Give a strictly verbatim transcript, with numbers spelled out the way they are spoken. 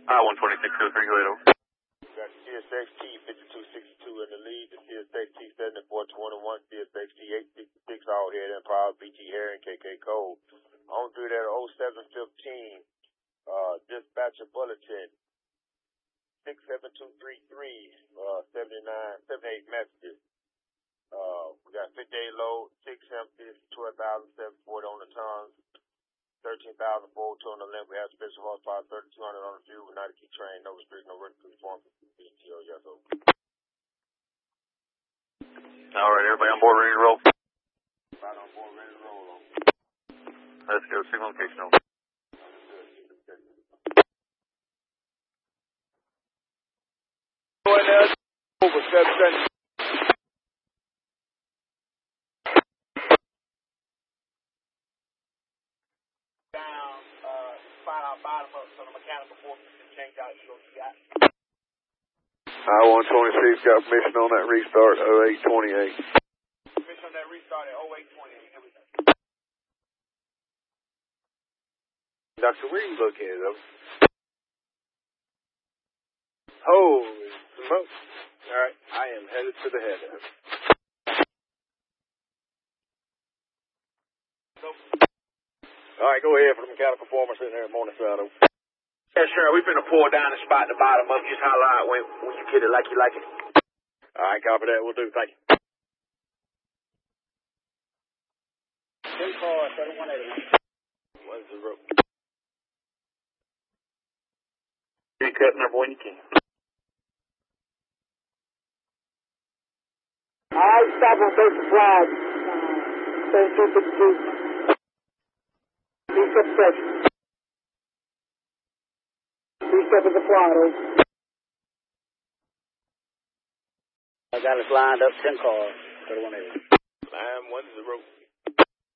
I one twenty-six oh three, go ahead, over. Got C S X T fifty-two sixty-two in the lead, the C S X T seventy-four twenty-one, C S X T eight sixty-six, all head Empire, B T Harry, and K K Cole. On through that oh seven fifteen, uh, dispatcher bulletin, six seven two three three, uh, seventy-nine, seventy-eight messages. Uh, we got fifty-eight load, six empties, twelve thousand seven hundred forty on the tons, thirteen thousand four hundred two on the limb. We have special horsepower, thirty-two hundred on the fuel. We're not a key train, no restriction, no written conform. B T O, yes, over. All right, everybody on board, ready to roll? Right on board, ready to roll on. Let's go, signal location over. Going there, over seven. Down, uh, find out bottom up so the mechanical force can change out you got. I one twenty-six got permission on that restart, oh eight twenty-eight. Permission on that restart at oh eight twenty-eight. Doctor, where are you located, though? Holy smoke. All right, I am headed to the head end. All right, go ahead for the mechanical performance in there at Morningside. Over. Yeah, sure. We're finna pull down the spot at the bottom up. Just holler out when, when you get it like you like it. All right, copy that. We'll do. Thank you. ten four, seven one eight. One zero. You cut number one, you can. All right, stop on basic flag. seventy-two fifty-two. Three-step section. Three-step is applied, over. I got us lined up ten cars, thirty-one eighty. Line one zero.